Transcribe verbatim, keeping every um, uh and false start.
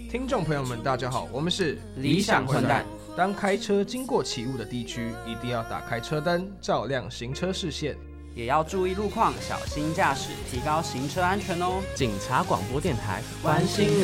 听众朋友们，大家好，我们是理想混蛋。 当开车经过起雾的地区，一定要打开车灯，照亮行车视线， 也要注意路况，小心驾驶，提高行车安全哦。 警察广播电台关心你。